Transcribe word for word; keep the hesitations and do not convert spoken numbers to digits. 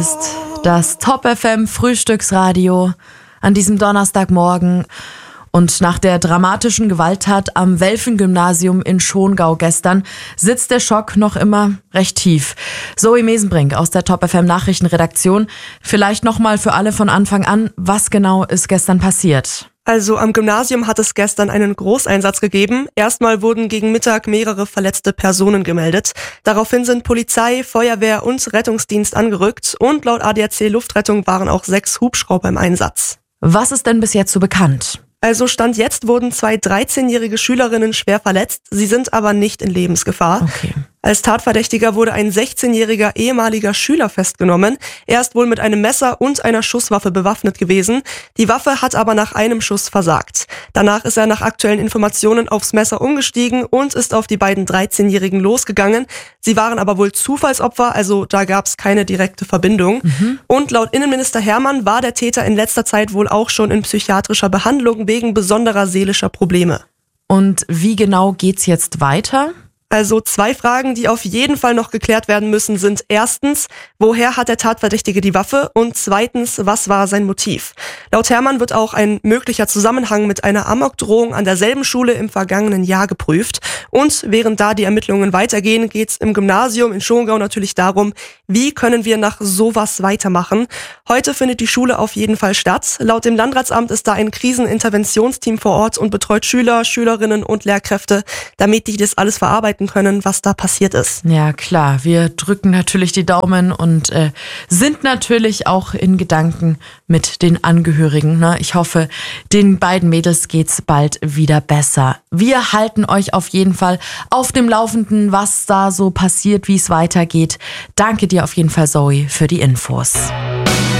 Das Top F M Frühstücksradio an diesem Donnerstagmorgen. Und nach der dramatischen Gewalttat am Welfen-Gymnasium in Schongau gestern sitzt der Schock noch immer recht tief. Zoe Mesenbrink aus der Top F M Nachrichtenredaktion. Vielleicht nochmal für alle von Anfang an, was genau ist gestern passiert? Also am Gymnasium hat es gestern einen Großeinsatz gegeben. Erstmal wurden gegen Mittag mehrere verletzte Personen gemeldet. Daraufhin sind Polizei, Feuerwehr und Rettungsdienst angerückt. Und laut A D A C Luftrettung waren auch sechs Hubschrauber im Einsatz. Was ist denn bis jetzt so bekannt? Also Stand jetzt wurden zwei dreizehnjährige Schülerinnen schwer verletzt. Sie sind aber nicht in Lebensgefahr. Okay. Als Tatverdächtiger wurde ein sechzehnjähriger ehemaliger Schüler festgenommen. Er ist wohl mit einem Messer und einer Schusswaffe bewaffnet gewesen. Die Waffe hat aber nach einem Schuss versagt. Danach ist er nach aktuellen Informationen aufs Messer umgestiegen und ist auf die beiden dreizehnjährigen losgegangen. Sie waren aber wohl Zufallsopfer, also da gab es keine direkte Verbindung. Mhm. Und laut Innenminister Hermann war der Täter in letzter Zeit wohl auch schon in psychiatrischer Behandlung wegen besonderer seelischer Probleme. Und wie genau geht's jetzt weiter? Also zwei Fragen, die auf jeden Fall noch geklärt werden müssen, sind erstens, woher hat der Tatverdächtige die Waffe? Und zweitens, was war sein Motiv? Laut Hermann wird auch ein möglicher Zusammenhang mit einer Amokdrohung an derselben Schule im vergangenen Jahr geprüft. Und während da die Ermittlungen weitergehen, geht es im Gymnasium in Schongau natürlich darum, wie können wir nach sowas weitermachen? Heute findet die Schule auf jeden Fall statt. Laut dem Landratsamt ist da ein Kriseninterventionsteam vor Ort und betreut Schüler, Schülerinnen und Lehrkräfte, damit die das alles verarbeiten können, was da passiert ist. Ja, klar. Wir drücken natürlich die Daumen und äh, sind natürlich auch in Gedanken mit den Angehörigen. Ne? Ich hoffe, den beiden Mädels geht's bald wieder besser. Wir halten euch auf jeden Fall auf dem Laufenden, was da so passiert, wie es weitergeht. Danke dir auf jeden Fall, Zoe, für die Infos.